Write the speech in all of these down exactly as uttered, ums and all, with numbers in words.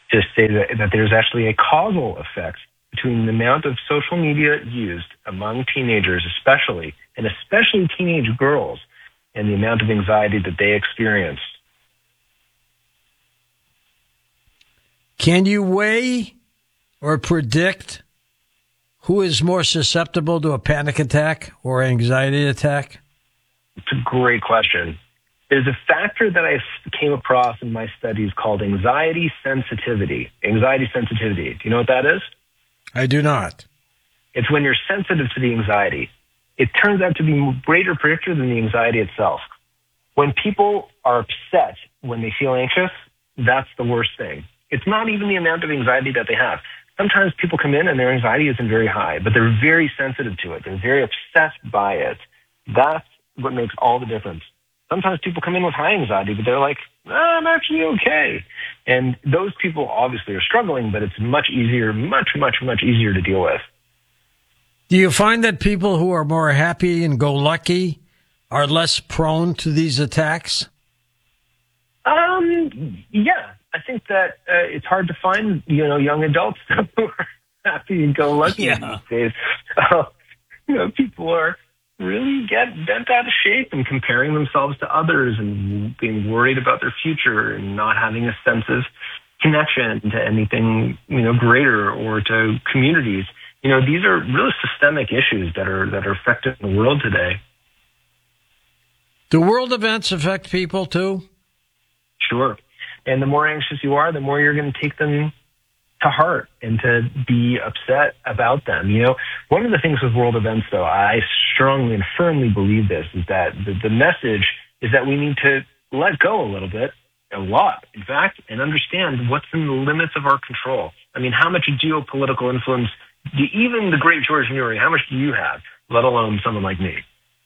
to say that, that there's actually a causal effect between the amount of social media used among teenagers, especially, and especially teenage girls, and the amount of anxiety that they experience. Can you weigh or predict who is more susceptible to a panic attack or anxiety attack? It's a great question. There's a factor that I came across in my studies called anxiety sensitivity. Anxiety sensitivity. Do you know what that is? I do not. It's when you're sensitive to the anxiety. It turns out to be a greater predictor than the anxiety itself. When people are upset, when they feel anxious, that's the worst thing. It's not even the amount of anxiety that they have. Sometimes people come in and their anxiety isn't very high, but they're very sensitive to it. They're very obsessed by it. That's what makes all the difference. Sometimes people come in with high anxiety, but they're like, oh, I'm actually okay. And those people obviously are struggling, but it's much easier, much, much, much easier to deal with. Do you find that people who are more happy and go lucky are less prone to these attacks? Um, yeah. I think that uh, it's hard to find, you know, young adults who are happy and go lucky yeah. these days. Uh, you know, people are really get bent out of shape and comparing themselves to others and being worried about their future and not having a sense of connection to anything, you know, greater or to communities. You know, these are really systemic issues that are that are affecting the world today. Do world events affect people too? Sure. And the more anxious you are, the more you're going to take them to heart and to be upset about them. You know, one of the things with world events, though, I strongly and firmly believe this, is that the, the message is that we need to let go a little bit, a lot, in fact, and understand what's in the limits of our control. I mean, how much geopolitical influence, do, even the great George Noory, how much do you have, let alone someone like me?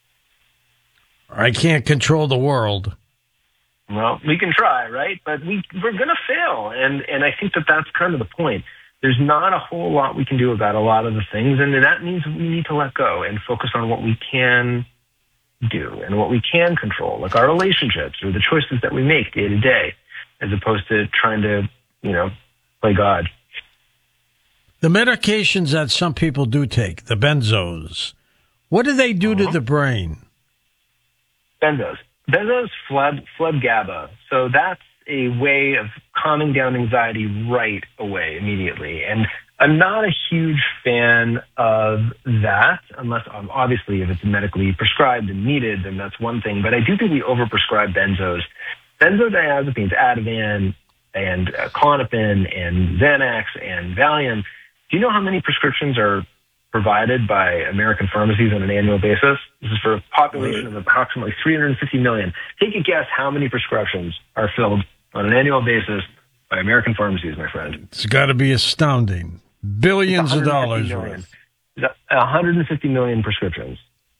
I can't control the world. Well, we can try, right? But we, we're going to fail. And, and I think that that's kind of the point. There's not a whole lot we can do about a lot of the things. And that means we need to let go and focus on what we can do and what we can control, like our relationships or the choices that we make day to day, as opposed to trying to, you know, play God. The medications that some people do take, the benzos, what do they do uh-huh. to the brain? Benzos. Benzos flood, flood GABA. So that's a way of calming down anxiety right away, immediately. And I'm not a huge fan of that, unless um, obviously if it's medically prescribed and needed, then that's one thing. But I do think we overprescribe benzos. Benzodiazepines, Ativan and uh, Klonopin and Xanax and Valium. Do you know how many prescriptions are provided by American pharmacies on an annual basis? This is for a population of approximately three hundred fifty million. Take a guess how many prescriptions are filled on an annual basis by American pharmacies, my friend. It's got to be astounding. Billions of dollars worth. one hundred fifty million prescriptions.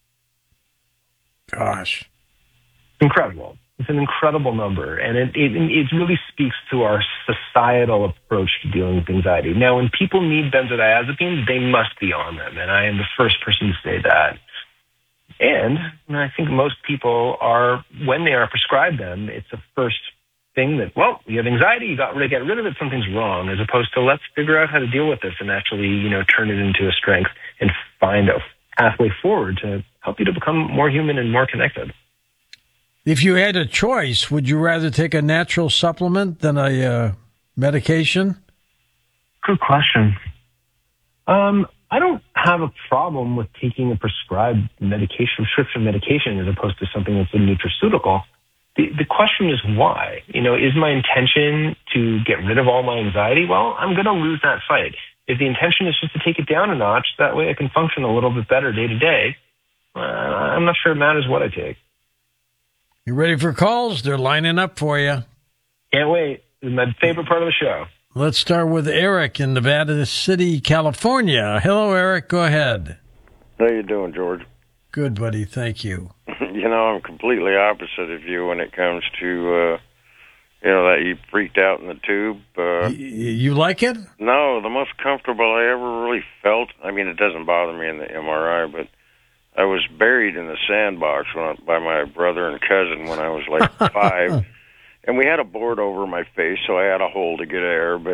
Gosh. Incredible. It's an incredible number, and it, it, it really speaks to our societal approach to dealing with anxiety. Now, when people need benzodiazepines, they must be on them, and I am the first person to say that. And I think most people are, when they are prescribed them, it's the first thing that, well, you have anxiety, you got to get rid of it, something's wrong, as opposed to let's figure out how to deal with this and actually, you know, turn it into a strength and find a pathway forward to help you to become more human and more connected. If you had a choice, would you rather take a natural supplement than a uh, medication? Good question. Um, I don't have a problem with taking a prescribed medication, prescription medication, as opposed to something that's a nutraceutical. The, the question is why? You know, is my intention to get rid of all my anxiety? Well, I'm going to lose that fight. If the intention is just to take it down a notch, that way I can function a little bit better day to day, uh, I'm not sure it matters what I take. You ready for calls? They're lining up for you. Can't wait. This is my favorite part of the show. Let's start with Eric in Nevada City, California. Hello, Eric. Go ahead. How you doing, George? Good, buddy. Thank you. You know, I'm completely opposite of you when it comes to, uh, you know, that you freaked out in the tube. Uh, y- you like it? No, the most comfortable I ever really felt. I mean, it doesn't bother me in the M R I, but I was buried in the sandbox when, by my brother and cousin when I was like five. And we had a board over my face, so I had a hole to get air, but